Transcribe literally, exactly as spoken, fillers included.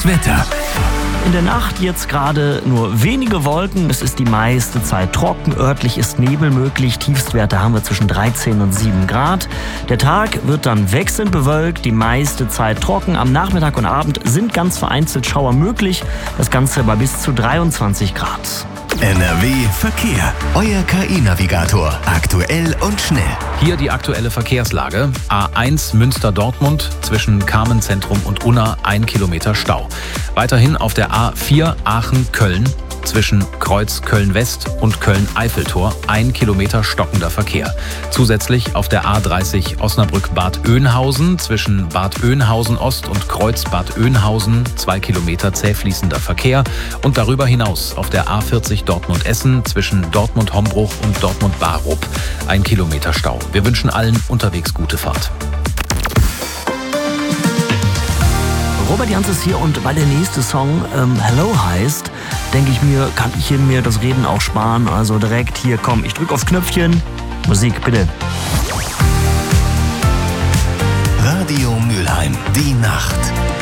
Das Wetter. In der Nacht jetzt gerade nur wenige Wolken. Es ist die meiste Zeit trocken. Örtlich ist Nebel möglich. Tiefstwerte haben wir zwischen dreizehn und sieben Grad. Der Tag wird dann wechselnd bewölkt. Die meiste Zeit trocken. Am Nachmittag und Abend sind ganz vereinzelt Schauer möglich. Das Ganze bei bis zu dreiundzwanzig Grad. N R W Verkehr. Euer K I-Navigator. Aktuell und schnell. Hier die aktuelle Verkehrslage. A eins Münster-Dortmund zwischen Carmen-Zentrum und Unna ein Kilometer Stau. Weiterhin auf der A vier Aachen-Köln zwischen Kreuz Köln-West und Köln-Eiffeltor ein Kilometer stockender Verkehr. Zusätzlich auf der A dreißig Osnabrück-Bad Oeynhausen zwischen Bad Oeynhausen-Ost und Kreuz Bad Oeynhausen zwei Kilometer zäh fließender Verkehr und darüber hinaus auf der A vierzig Dortmund-Essen zwischen Dortmund-Hombruch und Dortmund-Barup ein Kilometer Stau. Wir wünschen allen unterwegs gute Fahrt. Robert Jans ist hier und weil der nächste Song ähm, Hello heißt, denke ich mir, kann ich hier mir das Reden auch sparen. Also direkt hier, komm, ich drücke aufs Knöpfchen. Musik, bitte. Radio Mülheim, die Nacht.